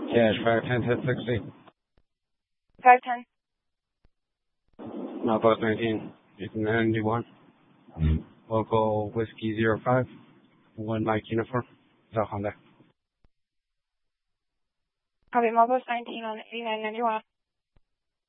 Cash 510 hit 60. 510. Northwest 19. Ethan 91. Local Whiskey 05. 1 Mike Uniform. South Honda. Copy, Northwest 19 on 8991.